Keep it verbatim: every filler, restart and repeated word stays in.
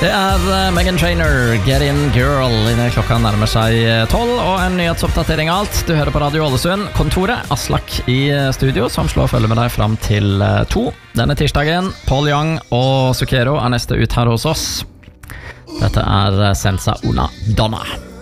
Det er Meghan Trainor, Get In Girl. Klokka nærmer seg tolv, og en nyhetsoppdatering av alt. Du hører på Radio Ålesund. Kontoret, Aslak i studio, som slår følge med deg fram til to. Denne tirsdagen, Paul Young og Zucchero er neste ut her hos oss. Dette er Senza Una Donna.